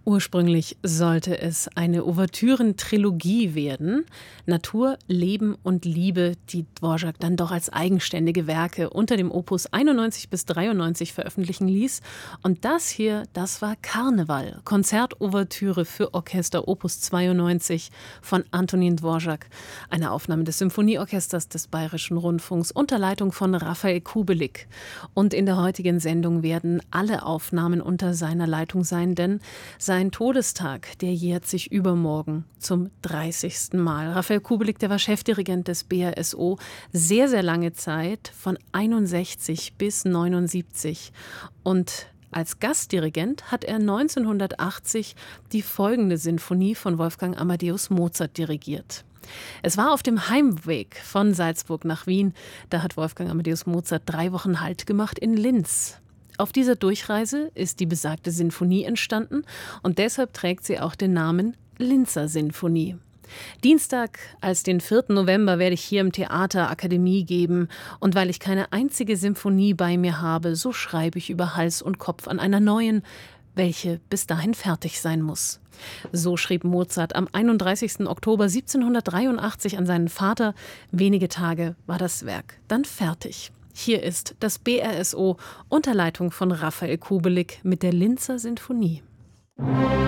Ursprünglich sollte es eine Ouvertüren-Trilogie werden. Natur, Leben und Liebe, die Dvorak dann doch als eigenständige Werke unter dem Opus 91 bis 93 veröffentlichen ließ. Und das hier, das war Karneval, Konzertouvertüre für Orchester Opus 92 von Antonín Dvořák. Eine Aufnahme des Symphonieorchesters des Bayerischen Rundfunks unter Leitung von Rafael Kubelik. Und in der heutigen Sendung werden alle Aufnahmen unter seiner Leitung sein, denn sein Todestag, der jährt sich übermorgen zum 30. Mal. Rafael Kubelik, der war Chefdirigent des BRSO sehr, sehr lange Zeit, von 61 bis 79. Und als Gastdirigent hat er 1980 die folgende Sinfonie von Wolfgang Amadeus Mozart dirigiert. Es war auf dem Heimweg von Salzburg nach Wien. Da hat Wolfgang Amadeus Mozart 3 Wochen Halt gemacht in Linz. Auf dieser Durchreise ist die besagte Sinfonie entstanden und deshalb trägt sie auch den Namen Linzer Sinfonie. Dienstag, als den 4. November, werde ich hier im Theater Akademie geben. Und weil ich keine einzige Symphonie bei mir habe, so schreibe ich über Hals und Kopf an einer neuen, welche bis dahin fertig sein muss. So schrieb Mozart am 31. Oktober 1783 an seinen Vater. Wenige Tage war das Werk dann fertig. Hier ist das BRSO unter Leitung von Rafael Kubelik mit der Linzer Sinfonie.